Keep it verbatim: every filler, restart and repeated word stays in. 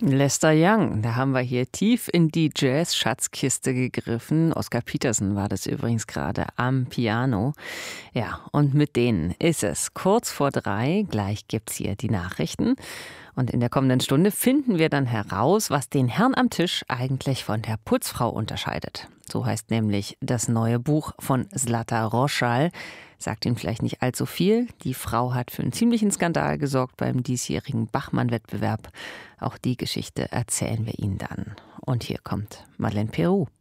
Lester Young, da haben wir hier tief in die Jazz-Schatzkiste gegriffen. Oscar Peterson war das übrigens gerade am Piano. Ja, und mit denen ist es kurz vor drei. Gleich gibt's hier die Nachrichten. Und in der kommenden Stunde finden wir dann heraus, was den Herrn am Tisch eigentlich von der Putzfrau unterscheidet. So heißt nämlich das neue Buch von Zlata Roschal. Sagt Ihnen vielleicht nicht allzu viel. Die Frau hat für einen ziemlichen Skandal gesorgt beim diesjährigen Bachmann-Wettbewerb. Auch die Geschichte erzählen wir Ihnen dann. Und hier kommt Madeleine Peru.